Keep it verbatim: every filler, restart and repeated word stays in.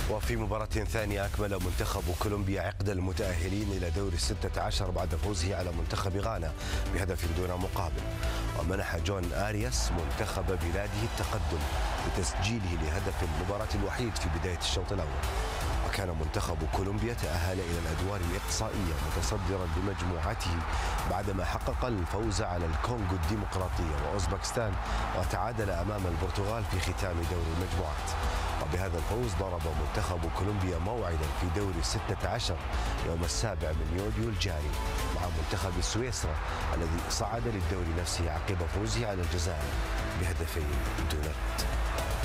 وفي مباراة ثانية أكمل منتخب كولومبيا عقد المتأهلين إلى دور الستة عشر بعد فوزه على منتخب غانا بهدف دون مقابل، ومنح جون آرياس منتخب بلاده التقدم بتسجيله لهدف المباراة الوحيد في بداية الشوط الأول. وكان منتخب كولومبيا تأهل إلى الأدوار الإقصائية متصدرا بمجموعته بعدما حقق الفوز على الكونغو الديمقراطية وأوزبكستان وتعادل أمام البرتغال في ختام دور المجموعات. وبهذا الفوز ضرب منتخب كولومبيا موعدا في دور الستة عشر يوم السابع من يوليو الجاري مع منتخب سويسرا الذي صعد للدور نفسه عقب فوزه على الجزائر بهدفين دون رد.